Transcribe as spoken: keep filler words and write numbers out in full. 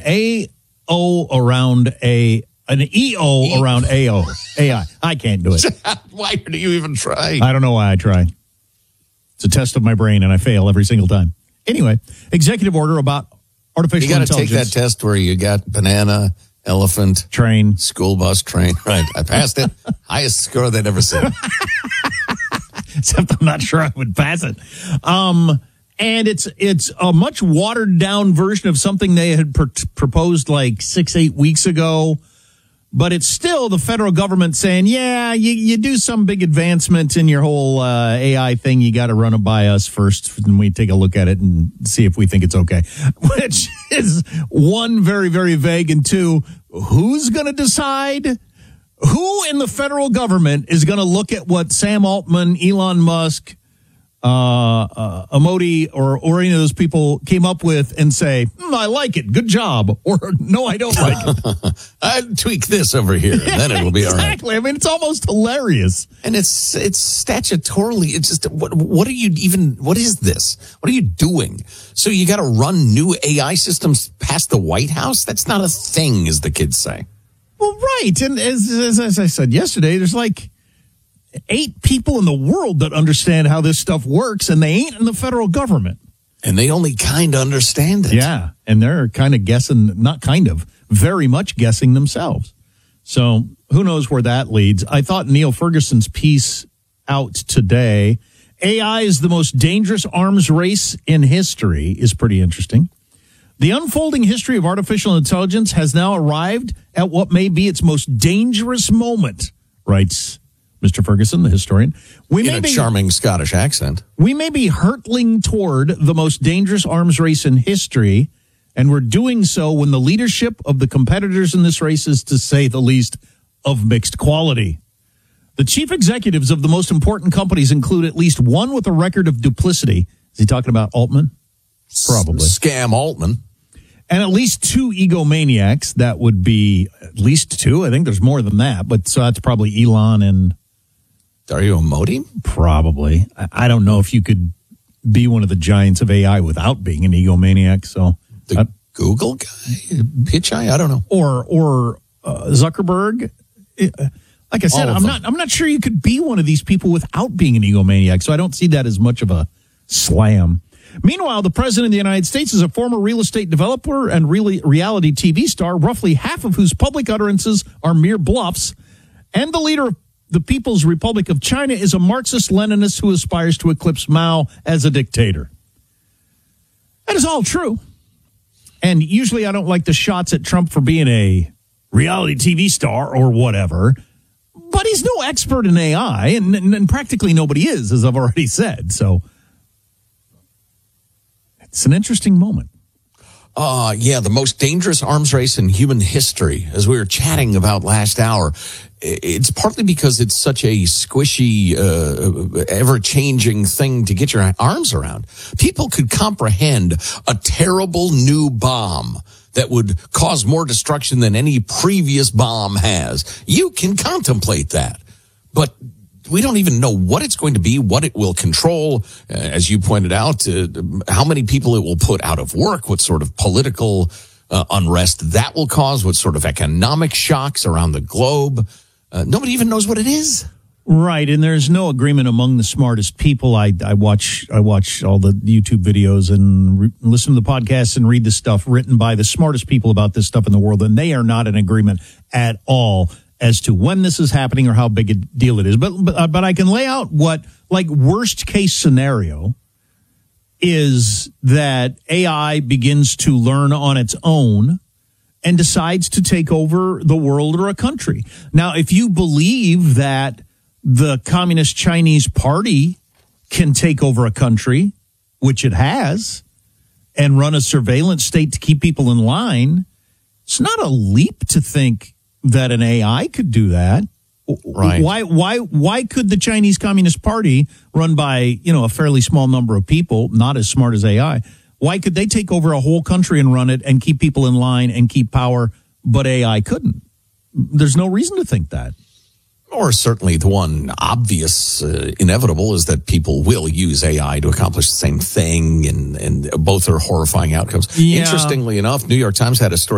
A O around a an E O around A O A I. I can't do it. Why do you even try? I don't know why I try. It's a test of my brain, and I fail every single time. Anyway, executive order about artificial you gotta intelligence. You got to take that test where you got banana, elephant, train, school bus, train. Right. I passed it. Highest score they'd ever seen. Except I'm not sure I would pass it. Um, and it's it's a much watered down version of something they had pr- proposed like six, eight weeks ago. But it's still the federal government saying, yeah, you, you do some big advancement in your whole uh, A I thing. You got to run it by us first, and we take a look at it and see if we think it's okay. Which is, one, very, very vague, and two, who's going to decide? Who in the federal government is going to look at what Sam Altman, Elon Musk, uh, uh, Amodi, or, or any of those people came up with and say, mm, I like it, good job, or no, I don't like it. I'd tweak this over here, and then it'll be exactly. all right. Exactly. I mean, it's almost hilarious. And it's it's statutorily, it's just, what what are you even, what is this? What are you doing? So you got to run new A I systems past the White House? That's not a thing, as the kids say. Well, right. And as, as, as I said yesterday, there's like eight people in the world that understand how this stuff works, and they ain't in the federal government. And they only kind of understand it. Yeah. And they're kind of guessing, not kind of, very much guessing themselves. So who knows where that leads. I thought Neil Ferguson's piece out today, A I is the most dangerous arms race in history, is pretty interesting. The unfolding history of artificial intelligence has now arrived at what may be its most dangerous moment, writes Mister Ferguson, the historian. We In may a be, charming Scottish accent. We may be hurtling toward the most dangerous arms race in history, and we're doing so when the leadership of the competitors in this race is, to say the least, of mixed quality. The chief executives of the most important companies include at least one with a record of duplicity. Is he talking about Altman? Probably. Scam Altman. And at least two egomaniacs. That would be at least two. I think there's more than that, but so that's probably Elon and Dario Amodi? Probably. I, I don't know if you could be one of the giants of A I without being an egomaniac. So the uh, Google guy, Pichai, I don't know, or or uh, Zuckerberg. It, uh, like I said, I'm not. I'm not sure you could be one of these people without being an egomaniac. So I don't see that as much of a slam. Meanwhile, the president of the United States is a former real estate developer and really reality T V star, roughly half of whose public utterances are mere bluffs, and the leader of the People's Republic of China is a Marxist-Leninist who aspires to eclipse Mao as a dictator. That is all true. And usually I don't like the shots at Trump for being a reality T V star or whatever, but he's no expert in A I, and, and, and practically nobody is, as I've already said. So it's an interesting moment. Uh, yeah, the most dangerous arms race in human history, as we were chatting about last hour. It's partly because it's such a squishy, uh, ever-changing thing to get your arms around. People could comprehend a terrible new bomb that would cause more destruction than any previous bomb has. You can contemplate that. But we don't even know what it's going to be, what it will control, uh, as you pointed out, uh, how many people it will put out of work, what sort of political uh, unrest that will cause, what sort of economic shocks around the globe. Uh, nobody even knows what it is. Right, and there's no agreement among the smartest people. I, I watch I watch all the YouTube videos and re- listen to the podcasts and read the stuff written by the smartest people about this stuff in the world, and they are not in agreement at all as to when this is happening or how big a deal it is. But but, uh, but I can lay out what, like, worst case scenario is that A I begins to learn on its own and decides to take over the world or a country. Now, if you believe that the Communist Chinese Party can take over a country, which it has, and run a surveillance state to keep people in line, it's not a leap to think that an A I could do that. Right. Why why why could the Chinese Communist Party, run by, you know, a fairly small number of people, not as smart as A I, why could they take over a whole country and run it and keep people in line and keep power, but A I couldn't? There's no reason to think that. Or certainly the one obvious, uh, inevitable, is that people will use A I to accomplish the same thing, and, and both are horrifying outcomes. Yeah. Interestingly enough, New York Times had a story